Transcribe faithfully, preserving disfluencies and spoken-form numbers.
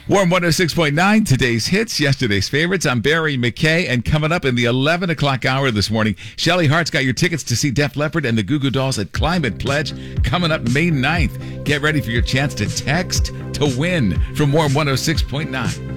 Warm one oh six point nine, today's hits, yesterday's favorites. I'm Barry McKay, and coming up in the eleven o'clock hour this morning, Shelly Hart's got your tickets to see Def Leppard and the Goo Goo Dolls at Climate Pledge coming up May ninth. Get ready for your chance to text to win from Warm one oh six point nine.